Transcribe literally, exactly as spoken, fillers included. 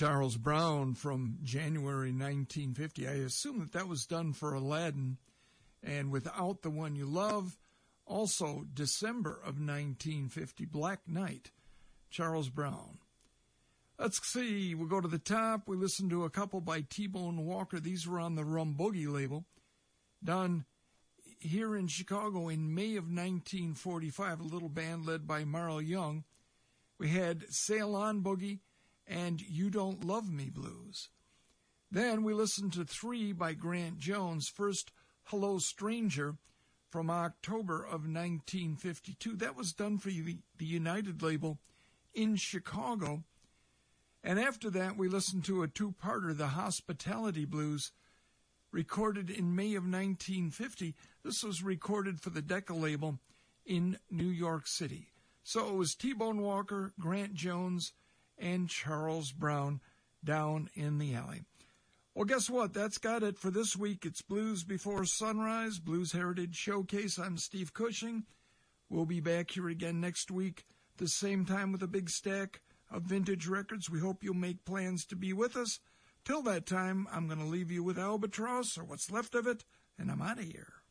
Charles Brown from January nineteen fifty. I assume that that was done for Aladdin. And Without the One You Love, also December of nineteen fifty, Black Knight, Charles Brown. Let's see, we'll go to the top. We listened to a couple by T-Bone Walker. These were on the Rum Boogie label, done here in Chicago in May of nineteen forty-five, a little band led by Marl Young. We had Sail On Boogie and You Don't Love Me Blues. Then we listened to three by Grant Jones. First, Hello Stranger from October of nineteen fifty-two. That was done for the, the United label in Chicago. And after that, we listened to a two-parter, The Hospitality Blues, recorded in May of nineteen fifty. This was recorded for the Decca label in New York City. So it was T-Bone Walker, Grant Jones, and Charles Brown down in the alley. Well, guess what? That's got it for this week. It's Blues Before Sunrise, Blues Heritage Showcase. I'm Steve Cushing. We'll be back here again next week, the same time with a big stack of vintage records. We hope you'll make plans to be with us. Till that time, I'm going to leave you with Albatross, or what's left of it, and I'm out of here.